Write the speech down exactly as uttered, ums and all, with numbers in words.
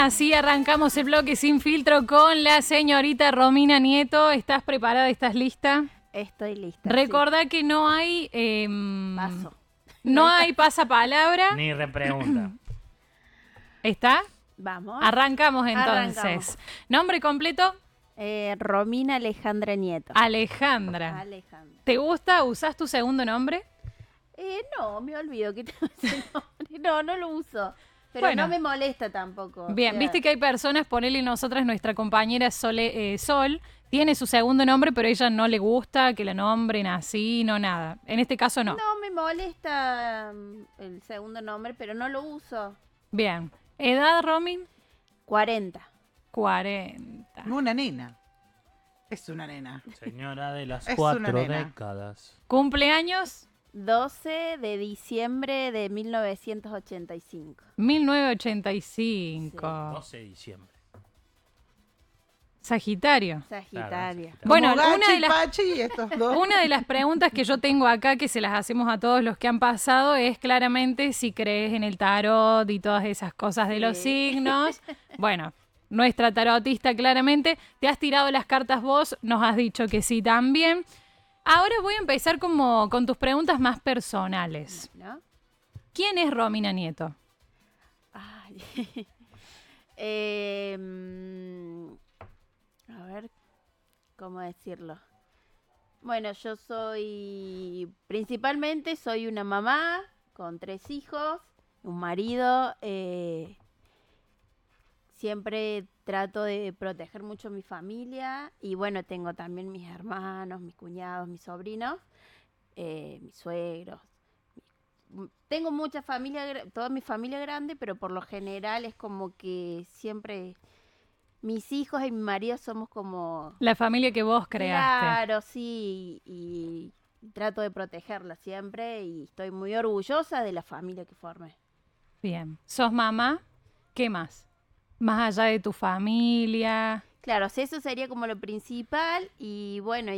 así arrancamos el bloque Sin Filtro con la señorita Romina Nieto. ¿Estás preparada? ¿Estás lista? Estoy lista. Recordá sí. que no hay... Eh, Paso. No hay pasapalabra. Ni repregunta. ¿Está? Vamos. Arrancamos entonces. Arrancamos. ¿Nombre completo? Eh, Romina Alejandra Nieto. Alejandra. Alejandra. ¿Te gusta? ¿Usás tu segundo nombre? Eh, no, me olvido que tengo ese nombre. No, no lo uso. Pero Bueno. no me molesta tampoco. Bien, o sea, viste que hay personas, ponele nosotras, nuestra compañera Sole, eh, Sol, tiene su segundo nombre, pero a ella no le gusta que la nombren así, no nada. En este caso no. No me molesta um, el segundo nombre, pero no lo uso. Bien. ¿Edad, Romy? cuarenta. cuarenta. Una nena. Es una nena. Señora de las Es cuatro una nena. décadas. ¿Cumpleaños? doce de diciembre de mil novecientos ochenta y cinco. mil novecientos ochenta y cinco. doce de diciembre. Sagitario. Sagitario. Claro, Bueno, Como Gachi, una de las- Pachi y estos dos. Una de las preguntas que yo tengo acá, que se las hacemos a todos los que han pasado, es claramente si crees en el tarot y todas esas cosas de los Sí. signos. Bueno, nuestra tarotista claramente, te has tirado las cartas vos, nos has dicho que sí también. Ahora voy a empezar como con tus preguntas más personales. ¿No? ¿Quién es Romina Nieto? Ay. Eh, mm, a ver, ¿cómo decirlo? Bueno, yo soy, principalmente soy una mamá con tres hijos, un marido. eh, siempre trato de proteger mucho a mi familia y bueno, tengo también mis hermanos, mis cuñados, mis sobrinos, eh, mis suegros. M- Tengo mucha familia, gra- toda mi familia grande, pero por lo general es como que siempre mis hijos y mi marido somos como... La familia que vos creaste. Claro, sí, y, y trato de protegerla siempre y estoy muy orgullosa de la familia que formé. Bien. ¿Sos mamá? ¿Qué más? Más allá de tu familia. Claro, sí, eso sería como lo principal y bueno,